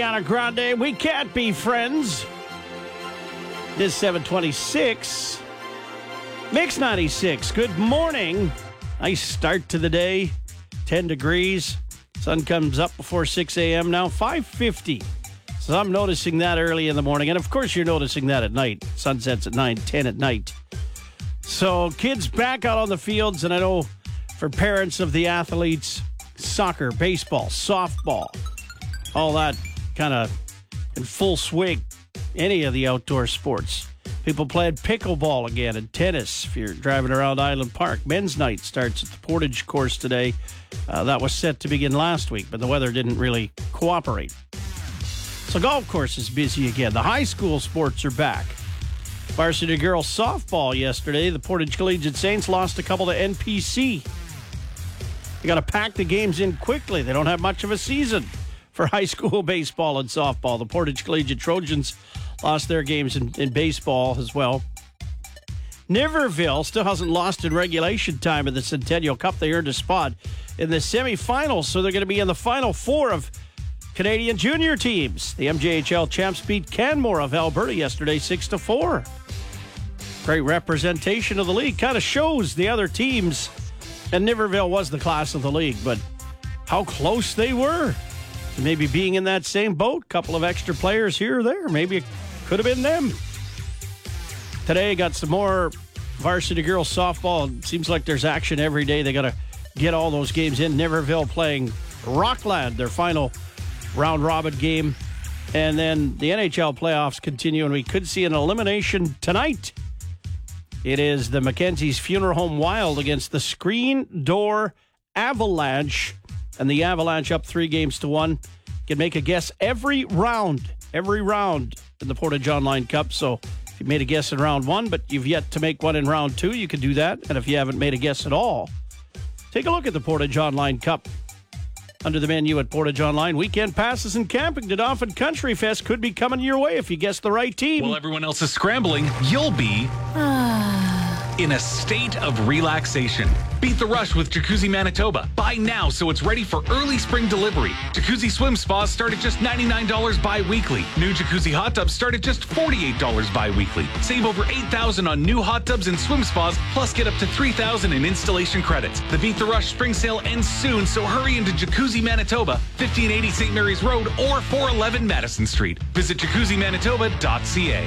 Ariana Grande, we can't be friends. This 726. Mix 96. Good morning. Nice start to the day. 10 degrees. Sun comes up before 6 a.m. now. 5:50. So I'm noticing that early in the morning. And, of course, you're noticing that at night. Sun sets at 9, 10 at night. So kids back out on the fields. And I know for parents of the athletes, soccer, baseball, softball, all that kind of in full swing. Any of the outdoor sports. People playing pickleball again and tennis if you're driving around Island Park. Men's night starts at the Portage course today. That was set to begin last week, but the weather didn't really cooperate. So golf course is busy again. The high school sports are back. Varsity girls softball yesterday. The Portage Collegiate Saints lost a couple to NPC. They got to pack the games in quickly. They don't have much of a season for high school baseball and softball. The Portage Collegiate Trojans lost their games in baseball as well. Niverville still hasn't lost in regulation time in the Centennial Cup. They earned a spot in the semifinals, so they're going to be in the final four of Canadian junior teams. The MJHL champs beat Canmore of Alberta yesterday 6-4. Great representation of the league. Kind of shows the other teams. And Niverville was the class of the league, but how close they were. Maybe being in that same boat, couple of extra players here or there. Maybe it could have been them. Today, got some more varsity girls softball. It seems like there's action every day. They got to get all those games in. Niverville playing Rockland, their final round-robin game. And then the NHL playoffs continue, and we could see an elimination tonight. It is the Mackenzie's Funeral Home Wild against the Screen Door Avalanche. And the Avalanche up 3-1. Can make a guess every round in the Portage Online Cup. So if you made a guess in round 1, but you've yet to make one in round 2, you can do that. And if you haven't made a guess at all, take a look at the Portage Online Cup. Under the menu at Portage Online, weekend passes and camping to Dauphin Country Fest could be coming your way if you guess the right team. While everyone else is scrambling, you'll be in a state of relaxation. Beat the rush with Jacuzzi Manitoba. Buy now so it's ready for early spring delivery. Jacuzzi swim spas start at just $99 bi-weekly. New jacuzzi hot tubs start at just $48 bi-weekly. Save over $8,000 on new hot tubs and swim spas, plus get up to $3,000 in installation credits. The Beat the Rush spring sale ends soon, so hurry into Jacuzzi Manitoba, 1580 St. Mary's Road or 411 Madison Street. Visit jacuzzimanitoba.ca.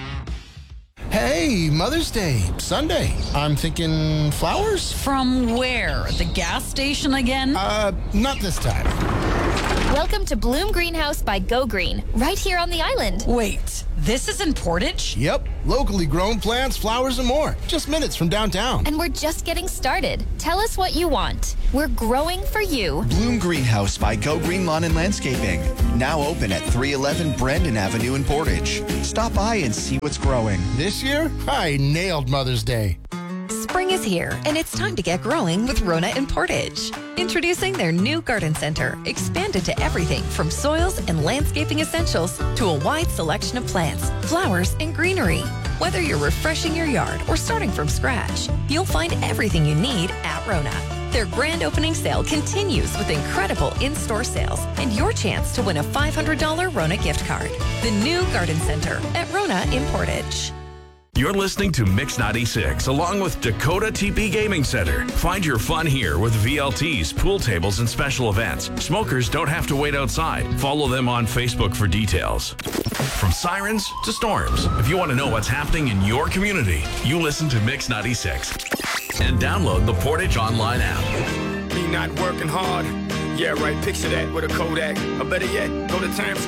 Hey, Mother's Day, Sunday. I'm thinking flowers? From where? The gas station again? Not this time. Welcome to Bloom Greenhouse by Go Green, right here on the island. Wait, this is in Portage? Yep, locally grown plants, flowers, and more. Just minutes from downtown. And we're just getting started. Tell us what you want. We're growing for you. Bloom Greenhouse by Go Green Lawn and Landscaping. Now open at 311 Brandon Avenue in Portage. Stop by and see what's growing. This year, I nailed Mother's Day. Spring is here, and it's time to get growing with Rona in Portage. Introducing their new garden center, expanded to everything from soils and landscaping essentials to a wide selection of plants, flowers, and greenery. Whether you're refreshing your yard or starting from scratch, you'll find everything you need at Rona. Their grand opening sale continues with incredible in-store sales and your chance to win a $500 Rona gift card. The new garden center at Rona in Portage. You're listening to Mix 96 along with Dakota TP Gaming Center. Find your fun here with VLTs, pool tables, and special events. Smokers don't have to wait outside. Follow them on Facebook for details. From sirens to storms, if you want to know what's happening in your community, you listen to Mix 96. And download the Portage Online app. Me not working hard. Yeah, right. Picture that with a Kodak. Or better yet, go to Times